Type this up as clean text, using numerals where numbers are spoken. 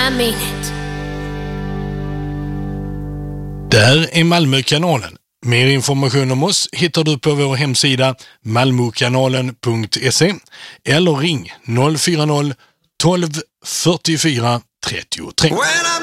I mean it. Där är Malmökanalen. Mer information om oss hittar du på vår hemsida malmokanalen.se eller ring 040 12 44 33.